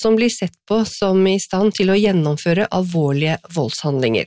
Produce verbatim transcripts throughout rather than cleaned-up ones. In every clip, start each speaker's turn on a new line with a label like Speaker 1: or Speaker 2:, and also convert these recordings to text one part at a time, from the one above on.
Speaker 1: som blir sett på som i stand til å gjennomføre alvorlige voldshandlinger.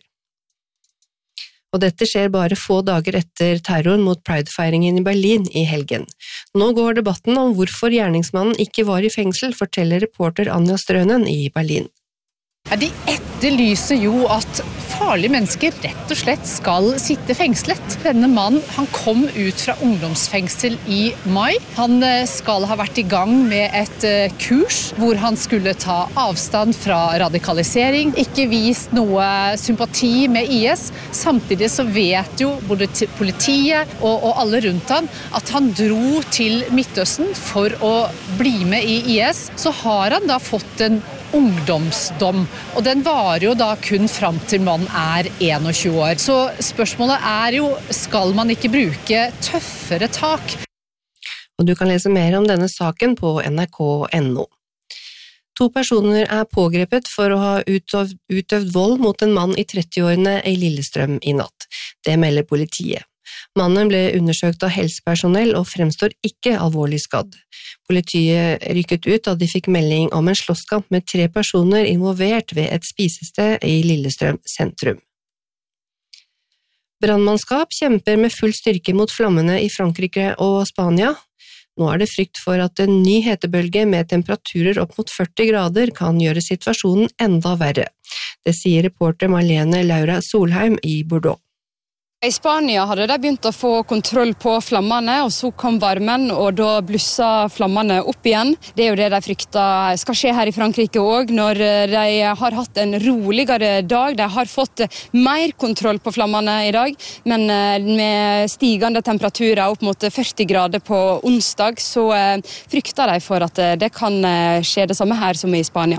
Speaker 1: Og dette skjer bare få dager etter terroren mot Pride-feiringen i Berlin i helgen. Nå går debatten om hvorfor gjerningsmannen ikke var i fengsel, forteller reporter Anja Strønen i Berlin.
Speaker 2: Ja, de etterlyser jo at farlige mennesker rett og slett skal sitte fengslet. Denne mannen, han kom ut fra ungdomsfengsel i mai. Han skal ha vært i gang med et kurs hvor han skulle ta avstand fra radikalisering, ikke vist noe sympati med I S. Samtidig så vet jo både politiet og, og alle rundt han at han dro til Midtøsten for å bli med i I S. Så har han da fått en ungdomsdom, og den varer jo da kun fram til man er tjueen år. Så spørsmålet er jo, skal man ikke bruke tøffere tak?
Speaker 1: Og du kan lese mer om denne saken på N R K punktum N O. To personer er pågrepet for å ha utøvd, utøvd vold mot en mann i trettiårene i Lillestrøm i natt. Det melder politiet. Mannen ble undersøkt av helsepersonell og fremstår ikke alvorlig skadd. Politiet rykket ut da de fikk melding om en slåsskamp med tre personer involvert ved et spisested i Lillestrøm sentrum. Brannmannskap kjemper med full styrke mot flammene i Frankrike og Spania. Nå er det frykt for at en ny hetebølge med temperaturer opp mot førti grader kan gjøre situasjonen enda verre. Det sier reporter Marlene Laura Solheim i Bordeaux.
Speaker 3: I Spania hadde de begynt å få kontroll på flammene, og så kom varmen, og da blussa flammene opp igjen. Det er jo det de frykter skal skje her i Frankrike også, når de har hatt en roligere dag. De har fått mer kontroll på flammene i dag, men med stigende temperaturer opp mot førti grader på onsdag, så frykter de for at det kan skje det samme her som i Spania.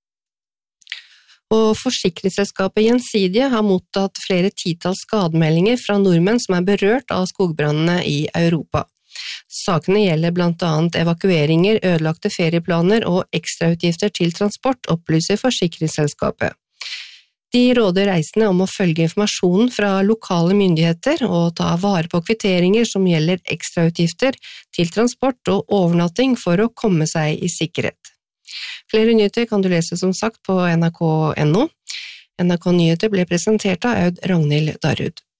Speaker 1: Og forsikringsselskapet Gjensidige har mottatt flere titalls skademeldinger fra nordmenn som er berørt av skogbrannene i Europa. Sakene gjelder blant annet evakueringer, ødelagte ferieplaner og ekstrautgifter til transport, opplyser forsikringsselskapet. De råder reisende om å følge informasjonen fra lokale myndigheter og ta vare på kvitteringer som gjelder ekstrautgifter til transport og overnatting for å komme seg i sikkerhet. Flere nyheter kan du lese som sagt på N R K punktum N O. N R K Nyheter ble presentert av Aud Ragnhild Darud.